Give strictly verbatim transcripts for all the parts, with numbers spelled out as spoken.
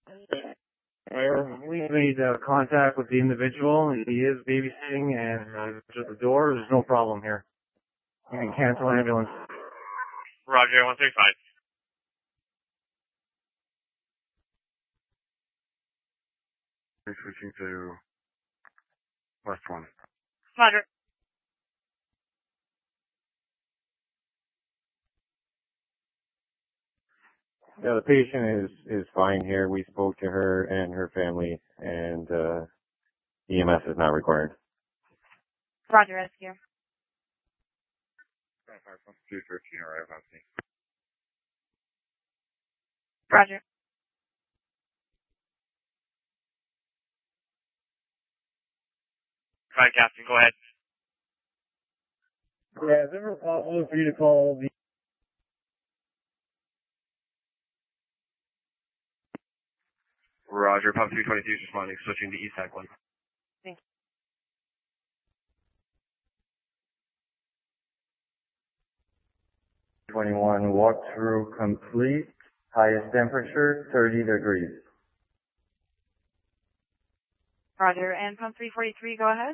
We made uh, contact with the individual, and he is babysitting, and uh, just the door. There's no problem here. You can cancel ambulance. Roger, one thirty-five. Switching to West one. Roger. Yeah, the patient is, is fine here. We spoke to her and her family, and uh, E M S is not required. Roger, rescue. two thirteen arrive on scene. Roger. Fine, Captain, go ahead. Yeah, is it ever possible for you to call the... Roger, Pump three twenty-two is responding, switching to E S A C one. Thank you. twenty-one, walkthrough complete. Highest temperature, thirty degrees. Roger, and Pump three forty-three, go ahead.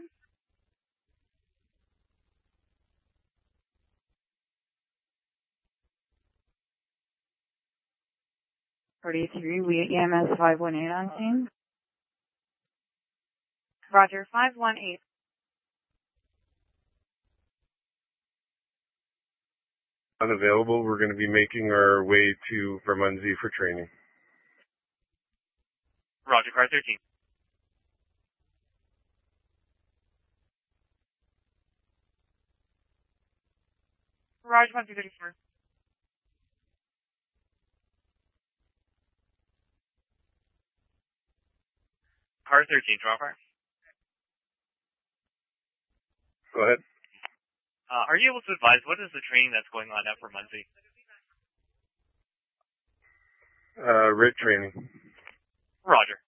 forty-three, we E M S five one eight on scene. Roger, five one eight. Unavailable, we're going to be making our way to Bermondsey for training. Roger, car thirteen. Roger, one two thirty-four. Car thirteen, drop car. Go ahead. Uh, are you able to advise what is the training that's going on at Bermondsey? Uh, R I T training. Roger.